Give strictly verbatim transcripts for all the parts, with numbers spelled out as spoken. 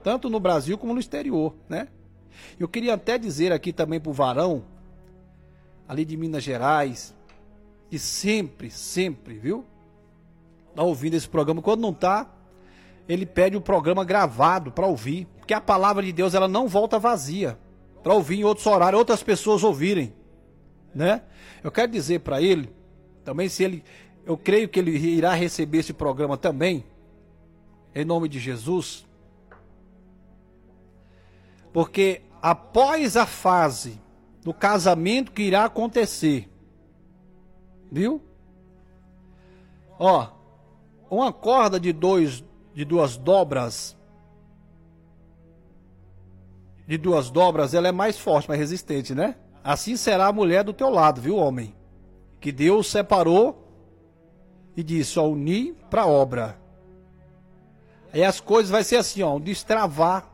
tanto no Brasil como no exterior, né? Eu queria até dizer aqui também pro varão, ali de Minas Gerais, que sempre, sempre, viu? Tá ouvindo esse programa, quando não tá, ele pede o programa gravado para ouvir, porque a palavra de Deus, ela não volta vazia, para ouvir em outros horários, outras pessoas ouvirem, né? Eu quero dizer para ele, também se ele, eu creio que ele irá receber esse programa também, em nome de Jesus, porque após a fase do casamento que irá acontecer, viu? Ó, uma corda de dois, de duas dobras, de duas dobras, ela é mais forte, mais resistente, né? Assim será a mulher do teu lado, viu, homem? Que Deus separou e disse, ó, unir para obra. Aí as coisas vai ser assim, ó, destravar.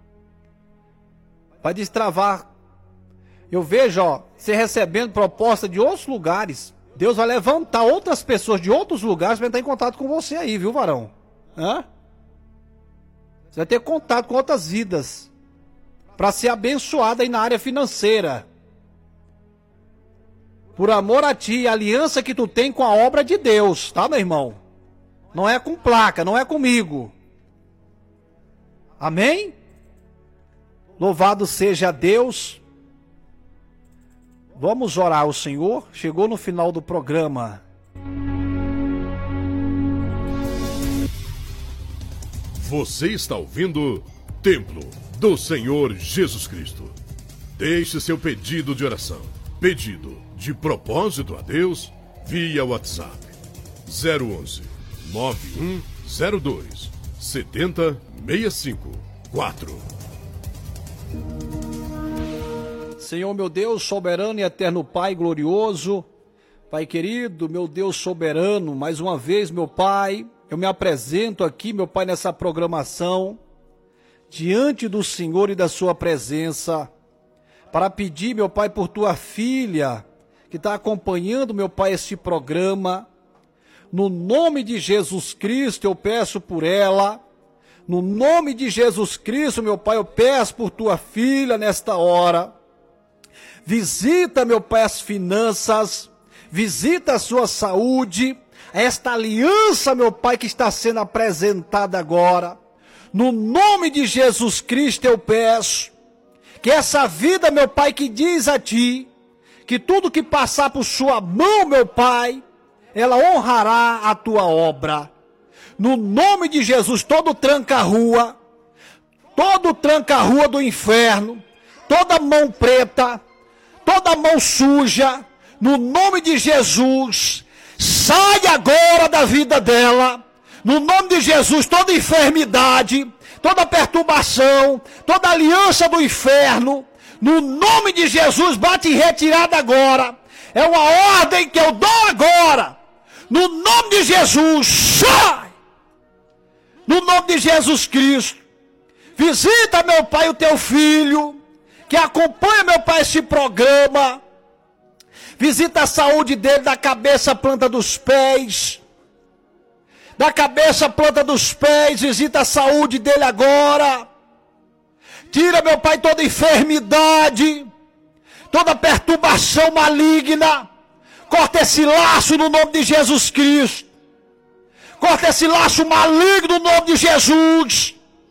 Vai destravar. Eu vejo, ó, você recebendo proposta de outros lugares. Deus vai levantar outras pessoas de outros lugares para entrar em contato com você aí, viu, varão? Hã? Você vai ter contato com outras vidas para ser abençoado aí na área financeira. Por amor a ti, a aliança que tu tem com a obra de Deus, tá, meu irmão? Não é com placa, não é comigo. Amém? Louvado seja Deus. Vamos orar ao Senhor. Chegou no final do programa. Você está ouvindo Templo do Senhor Jesus Cristo. Deixe seu pedido de oração, pedido de propósito a Deus, via WhatsApp zero onze, nove um zero dois, sete zero seis cinco quatro. Senhor, meu Deus, soberano e eterno Pai glorioso, Pai querido, meu Deus soberano, mais uma vez, meu Pai, eu me apresento aqui, meu Pai, nessa programação, diante do Senhor e da sua presença, para pedir, meu Pai, por tua filha, que está acompanhando, meu Pai, este programa. No nome de Jesus Cristo, eu peço por ela. No nome de Jesus Cristo, meu Pai, eu peço por tua filha nesta hora. Visita, meu Pai, as finanças, visita a sua saúde, esta aliança, meu Pai, que está sendo apresentada agora. No nome de Jesus Cristo eu peço que essa vida, meu Pai, que diz a ti, que tudo que passar por sua mão, meu Pai, ela honrará a tua obra. No nome de Jesus, todo tranca-rua, todo tranca-rua do inferno, toda mão preta, toda mão suja, no nome de Jesus, sai agora da vida dela. No nome de Jesus, toda enfermidade, toda perturbação, toda aliança do inferno, no nome de Jesus, bate em retirada agora. É uma ordem que eu dou agora. No nome de Jesus, sai! No nome de Jesus Cristo, visita, meu Pai, o teu filho, que acompanha, meu Pai, esse programa. Visita a saúde dele, da cabeça à planta dos pés. Da cabeça à planta dos pés, visita a saúde dele agora. Tira, meu Pai, toda enfermidade, toda perturbação maligna. Corta esse laço no nome de Jesus Cristo. Corta esse laço maligno no nome de Jesus.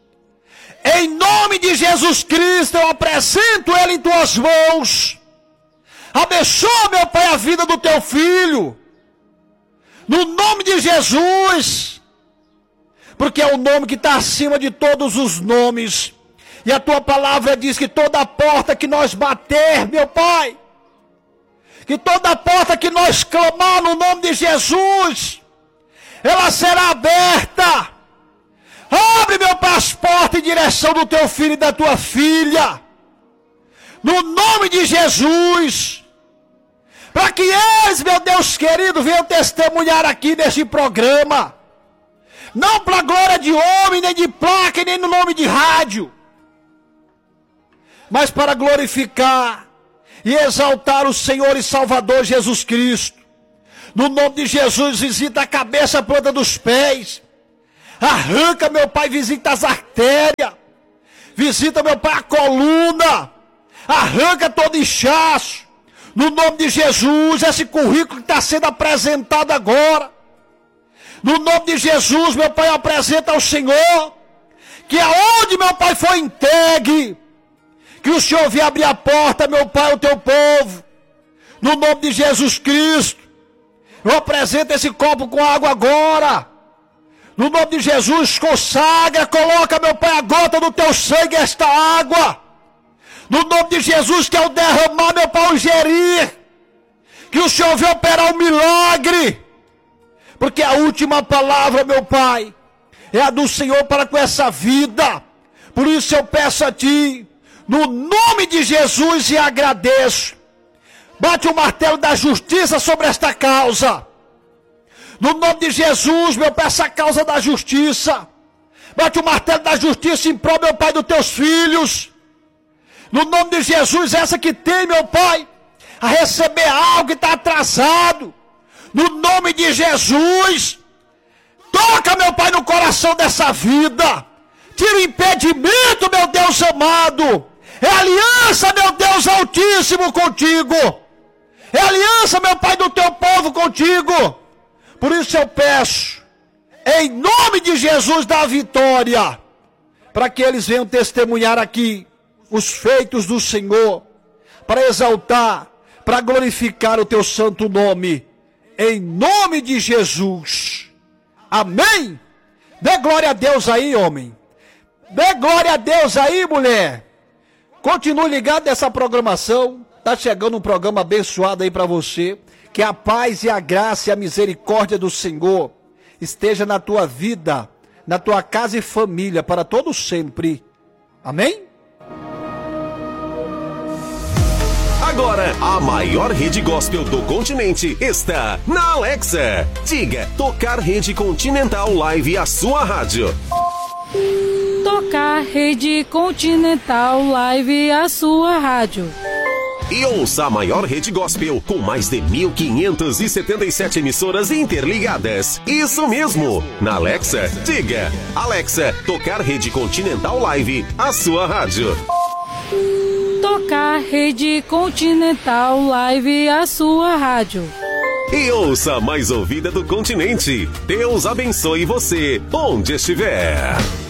Em nome de Jesus Cristo, eu apresento ele em tuas mãos. Abençoa, meu Pai, a vida do teu filho. No nome de Jesus. Porque é o nome que está acima de todos os nomes. E a tua palavra diz que toda porta que nós bater, meu Pai, que toda porta que nós clamar no nome de Jesus, ela será aberta. Abre, meu Pai, as portas em direção do teu filho e da tua filha. No nome de Jesus. Para que eles, meu Deus querido, venham testemunhar aqui neste programa. Não para a glória de homem, nem de placa, nem no nome de rádio. Mas para glorificar e exaltar o Senhor e Salvador Jesus Cristo. No nome de Jesus, visita a cabeça, a planta dos pés. Arranca, meu Pai, visita as artérias. Visita, meu Pai, a coluna. Arranca todo inchaço. No nome de Jesus, esse currículo que está sendo apresentado agora. No nome de Jesus, meu Pai, apresenta ao Senhor. Que aonde, meu Pai, foi entregue. Que o Senhor venha abrir a porta, meu Pai, ao teu povo. No nome de Jesus Cristo. Eu apresento esse copo com água agora. No nome de Jesus, consagra, coloca, meu Pai, a gota do teu sangue, esta água. No nome de Jesus, que ao derramar, meu Pai, ao gerir, que o Senhor venha operar um milagre. Porque a última palavra, meu Pai, é a do Senhor para com essa vida. Por isso eu peço a Ti, no nome de Jesus, e agradeço. Bate o martelo da justiça sobre esta causa. No nome de Jesus, meu Pai, essa causa da justiça. Bate o martelo da justiça em prol, meu Pai, dos teus filhos. No nome de Jesus, essa que tem, meu Pai, a receber algo que está atrasado. No nome de Jesus, toca, meu Pai, no coração dessa vida. Tira o impedimento, meu Deus amado. É aliança, meu Deus Altíssimo, contigo. É aliança, meu Pai, do teu povo contigo. Por isso eu peço, em nome de Jesus, da vitória, para que eles venham testemunhar aqui os feitos do Senhor, para exaltar, para glorificar o teu santo nome, em nome de Jesus. Amém? Dê glória a Deus aí, homem. Dê glória a Deus aí, mulher. Continue ligado nessa programação. Está chegando um programa abençoado aí para você. Que a paz e a graça e a misericórdia do Senhor esteja na tua vida, na tua casa e família, para todo sempre. Amém? Agora, a maior rede gospel do continente está na Alexa. Diga, tocar Rede Continental Live, a sua rádio. Tocar Rede Continental Live, a sua rádio. E ouça a maior rede gospel com mais de mil quinhentas e setenta e sete emissoras interligadas. Isso mesmo! Na Alexa, diga, Alexa, tocar Rede Continental Live, a sua rádio. Tocar Rede Continental Live, a sua rádio. E ouça a mais ouvida do continente. Deus abençoe você, onde estiver.